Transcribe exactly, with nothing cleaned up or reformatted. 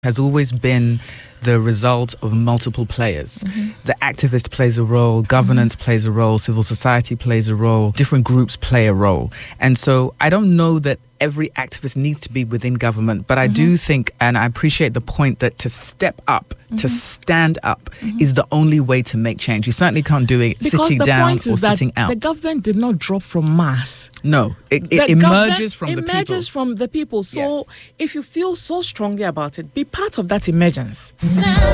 has always been the result of multiple players. Mm-hmm. The activist plays a role, governance mm-hmm. plays a role, civil society plays a role, different groups play a role. And so I don't know that every activist needs to be within government, but I mm-hmm. do think, and I appreciate the point, that to step up, mm-hmm. to stand up mm-hmm. is the only way to make change. You certainly can't do it because sitting down or sitting out. The government did not drop from Mars. No, it, it emerges from the people. emerges from the people. So yes. if you feel so strongly about it, be part of that emergence.